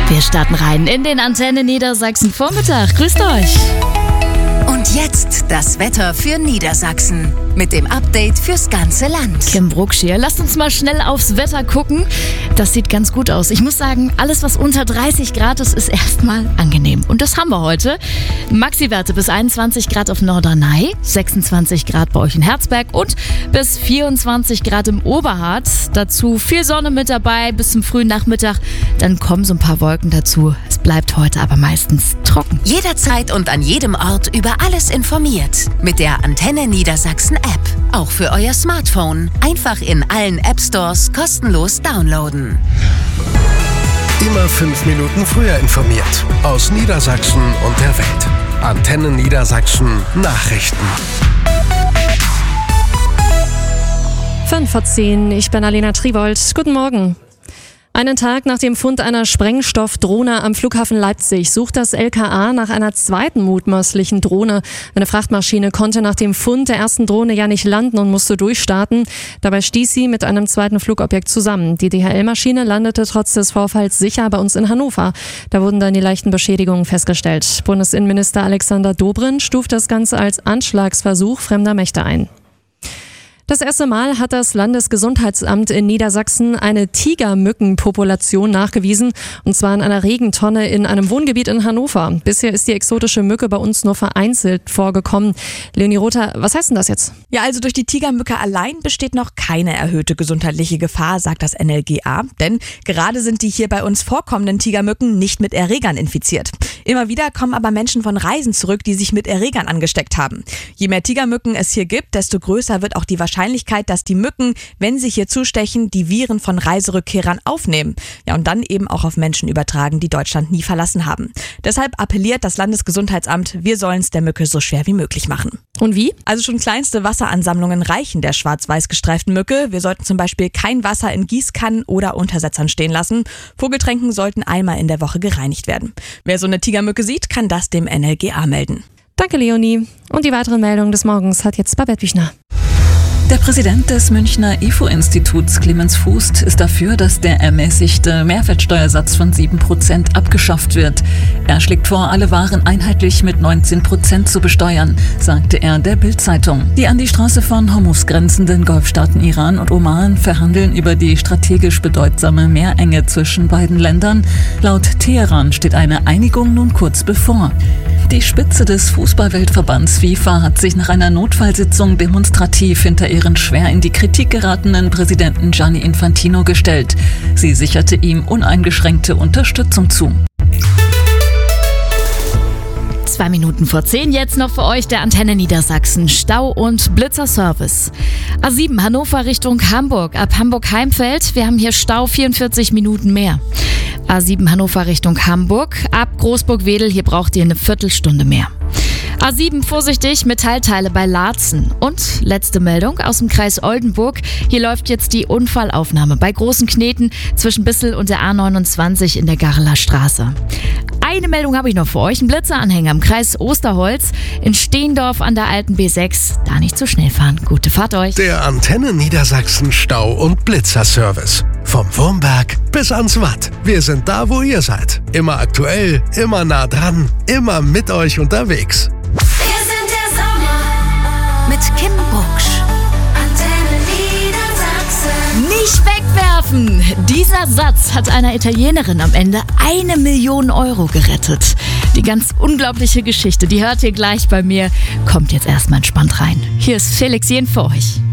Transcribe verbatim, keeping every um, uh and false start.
Wir starten rein in den Antenne Niedersachsen Vormittag. Grüßt euch. Und jetzt das Wetter für Niedersachsen mit dem Update fürs ganze Land. Kim Brucksch hier. Lasst uns mal schnell aufs Wetter gucken. Das sieht ganz gut aus. Ich muss sagen, alles was unter dreißig Grad ist, ist erstmal angenehm. Und das haben wir heute. Maxi-Werte bis einundzwanzig Grad auf Norderney, sechsundzwanzig Grad bei euch in Herzberg und bis vierundzwanzig Grad im Oberhardt. Dazu viel Sonne mit dabei bis zum frühen Nachmittag. Dann kommen so ein paar Wolken dazu. Es bleibt heute aber meistens trocken. Jederzeit und an jedem Ort über alles informiert. Mit der Antenne Niedersachsen App. Auch für euer Smartphone. Einfach in allen App Stores kostenlos downloaden. Immer fünf Minuten früher informiert. Aus Niedersachsen und der Welt. Antenne Niedersachsen Nachrichten. fünf vor zehn, ich bin Alena Tribold. Guten Morgen. Einen Tag nach dem Fund einer Sprengstoffdrohne am Flughafen Leipzig sucht das L K A nach einer zweiten mutmaßlichen Drohne. Eine Frachtmaschine konnte nach dem Fund der ersten Drohne ja nicht landen und musste durchstarten. Dabei stieß sie mit einem zweiten Flugobjekt zusammen. Die D H L-Maschine landete trotz des Vorfalls sicher bei uns in Hannover. Da wurden dann die leichten Beschädigungen festgestellt. Bundesinnenminister Alexander Dobrindt stuft das Ganze als Anschlagsversuch fremder Mächte ein. Das erste Mal hat das Landesgesundheitsamt in Niedersachsen eine Tigermückenpopulation nachgewiesen, und zwar in einer Regentonne in einem Wohngebiet in Hannover. Bisher ist die exotische Mücke bei uns nur vereinzelt vorgekommen. Leonie Rother, was heißt denn das jetzt? Ja, also durch die Tigermücke allein besteht noch keine erhöhte gesundheitliche Gefahr, sagt das N L G A. Denn gerade sind die hier bei uns vorkommenden Tigermücken nicht mit Erregern infiziert. Immer wieder kommen aber Menschen von Reisen zurück, die sich mit Erregern angesteckt haben. Je mehr Tigermücken es hier gibt, desto größer wird auch die Wahrscheinlichkeit, dass die Mücken, wenn sie hier zustechen, die Viren von Reiserückkehrern aufnehmen. Ja, und dann eben auch auf Menschen übertragen, die Deutschland nie verlassen haben. Deshalb appelliert das Landesgesundheitsamt, wir sollen es der Mücke so schwer wie möglich machen. Und wie? Also schon kleinste Wasseransammlungen reichen der schwarz-weiß gestreiften Mücke. Wir sollten zum Beispiel kein Wasser in Gießkannen oder Untersetzern stehen lassen. Vogeltränken sollten einmal in der Woche gereinigt werden. Wer so eine Tigermücke sieht, kann das dem N L G A melden. Danke, Leonie. Und die weiteren Meldungen des Morgens hat jetzt Babette Büchner. Der Präsident des Münchner I F O-Instituts, Clemens Fußt, ist dafür, dass der ermäßigte Mehrwertsteuersatz von sieben Prozent abgeschafft wird. Er schlägt vor, alle Waren einheitlich mit neunzehn Prozent zu besteuern, sagte er der Bild-Zeitung. Die an die Straße von Hormuz grenzenden Golfstaaten Iran und Oman verhandeln über die strategisch bedeutsame Meerenge zwischen beiden Ländern. Laut Teheran steht eine Einigung nun kurz bevor. Die Spitze des Fußballweltverbands FIFA hat sich nach einer Notfallsitzung demonstrativ hinter ihren schwer in die Kritik geratenen Präsidenten Gianni Infantino gestellt. Sie sicherte ihm uneingeschränkte Unterstützung zu. Zwei Minuten vor zehn, jetzt noch für euch der Antenne Niedersachsen Stau- und Blitzerservice. A sieben Hannover Richtung Hamburg, ab Hamburg-Heimfeld, wir haben hier Stau, vierundvierzig Minuten mehr. A sieben Hannover Richtung Hamburg, ab Großburg-Wedel, hier braucht ihr eine Viertelstunde mehr. A sieben vorsichtig, Metallteile bei Laatzen. Und letzte Meldung aus dem Kreis Oldenburg. Hier läuft jetzt die Unfallaufnahme bei Großen Kneten zwischen Bissel und der A neunundzwanzig in der Garreler Straße. Eine Meldung habe ich noch für euch. Ein Blitzeranhänger im Kreis Osterholz in Steendorf an der alten B sechs. Da nicht zu schnell fahren. Gute Fahrt euch. Der Antenne Niedersachsen Stau- und Blitzerservice. Vom Wurmberg bis ans Watt. Wir sind da, wo ihr seid. Immer aktuell, immer nah dran, immer mit euch unterwegs. Wir sind der Sommer mit Kim Brucksch. Antenne Niedersachsen. Nicht wegwerfen! Dieser Satz hat einer Italienerin am Ende eine Million Euro gerettet. Die ganz unglaubliche Geschichte, die hört ihr gleich bei mir. Kommt jetzt erstmal entspannt rein. Hier ist Felix Jen für euch.